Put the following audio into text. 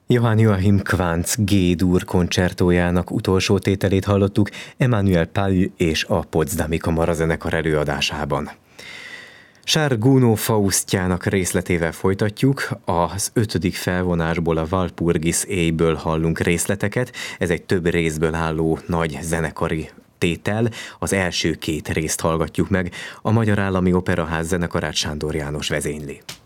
Johann Joachim Quantz G-dur koncertójának utolsó tételét hallottuk Emmanuel Paul és a Potsdami Kamarazenekar előadásában. Charles Gounod Faustjának részletével folytatjuk, az 5. felvonásból, a Walpurgis éjből hallunk részleteket, ez egy több részből álló nagy zenekari tétel, az első 2 részt hallgatjuk meg, a Magyar Állami Operaház zenekarát Sándor János vezényli.